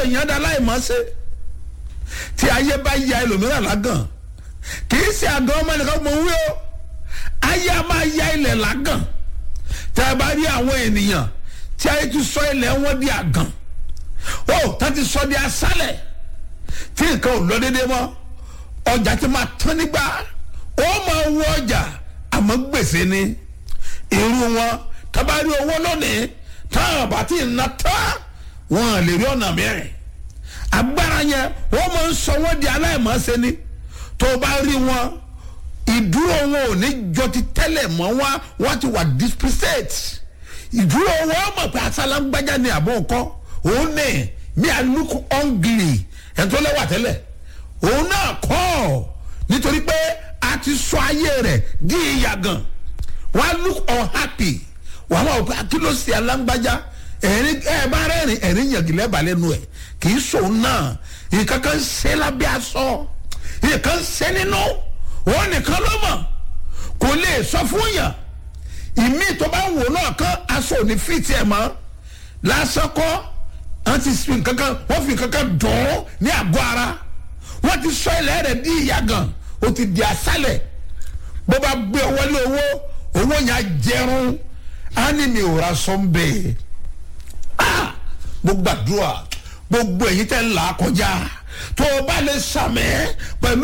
èèyàn dá láì mọ̀ ṣe tí ayé bá ya ẹlòmíràn lágàn kì í ṣe àgàn ọmọ nìkan mọ̀ wí o ayé a máa ya ilẹ̀ lágàn tẹ́ ẹ bá rí àwọn ènìyàn tí ayé ti sọ ilẹ̀ wọn di àgàn ó tá ti sọ di aṣálẹ̀ tí nǹkan ò lọ déédéé mọ́ ọjà ti máa tán nígbà ó máa wọ ọjà àmọ́ gbèsè ni irú wọn tá bá rí owó lónìí táwọn àbá tí ń na tán wọn lè rí ọ̀nà mìíràn agbára yẹn wọ́n máa ń sọ wọ́n di aláìmọ̀ọ́sẹ́ ni tó bá rí wọn ìdúró wọn ò ní jọ ti tẹ́lẹ̀ mọ́ wọ́n ti wà dispersed ìdúró wọn mọ̀ pé asálágbájá ni àbọ̀ nǹkan òun ní mi à look hungry ẹ̀ tó lẹ́wà tẹ́lẹ̀ òun náà kọ́ nítorí pé a ti sọ ayé rẹ̀ di ìyàgàn wọ́n á look unhappy wọ́n á máa wọ pé kí ló ṣe alágbájá ẹ̀rín ẹ̀ bá rẹ́rìn ẹ̀rín yàgìlẹ̀ balẹ̀ nù ẹ̀ kì í sòun náà nǹkan kan ṣe lábẹ́ aṣọ nǹkan ṣe nínú wọn nìkan ló mọ̀ kò lè sọ fún yàn ìmí tó bá wò náà kán aṣọ òní fìtì ẹ̀ mọ́ lásán kọ́ wọ́n ti fi nǹkan kan wọ́n fi nǹkan kan dùn ún ní àgọ́ ara wọ́n ti sọ ilẹ̀ rẹ̀ di ìyàgàn ó ti di aṣálẹ̀ bó bá gbé wọlé owó yẹn á jẹrun á ní mi ò ra sọ́ńbẹ́ gbogbo àdúrà gbogbo èyí tẹ́ ń là kọjá tó o bá lè sàmẹ́ pẹ̀lú